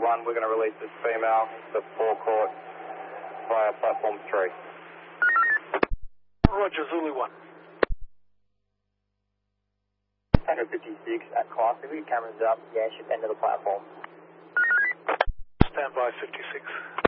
1, we're going to release this female to forecourt via platform 3. Roger, Zulu 1. Tango 56 at Clarksville, cameras up, yeah, ship end of the platform. Stand by 56.